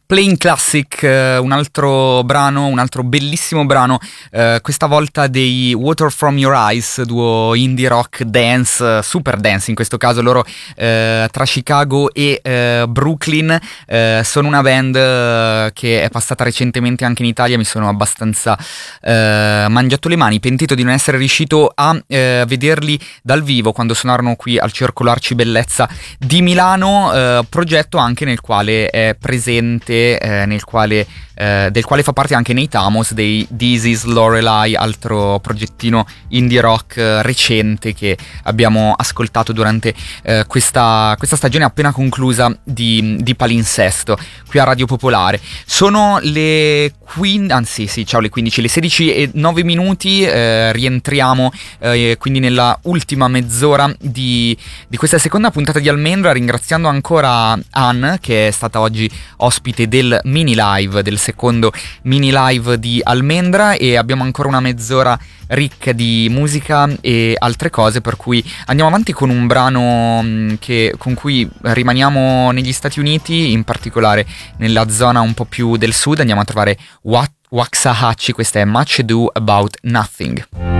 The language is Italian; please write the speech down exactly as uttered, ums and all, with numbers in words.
Playing Classic, eh, un altro brano, un altro bellissimo brano, eh, questa volta dei Water From Your Eyes, duo indie rock dance, super dance in questo caso. Loro eh, tra Chicago e eh, Brooklyn eh, sono una band eh, che è passata recentemente anche in Italia. Mi sono abbastanza eh, mangiato le mani, pentito di non essere riuscito a eh, vederli dal vivo quando suonarono qui al Circolo Arcibellezza di Milano, eh, progetto anche nel quale è presente Eh, nel quale, eh, del quale fa parte anche Nate Amos dei This Is Lorelei, altro progettino indie rock eh, recente che abbiamo ascoltato durante eh, questa, questa stagione appena conclusa di, di Palinsesto qui a Radio Popolare. Sono le quindici, anzi sì, ciao, le quindici, le sedici e nove minuti, eh, rientriamo eh, quindi nella ultima mezz'ora di, di questa seconda puntata di Almendra, ringraziando ancora Anne che è stata oggi ospite del mini live, del secondo mini live di Almendra, e abbiamo ancora una mezz'ora ricca di musica e altre cose, per cui andiamo avanti con un brano che, con cui rimaniamo negli Stati Uniti, in particolare nella zona un po' più del sud. Andiamo a trovare Waxahachie, questa è Much Ado About Nothing.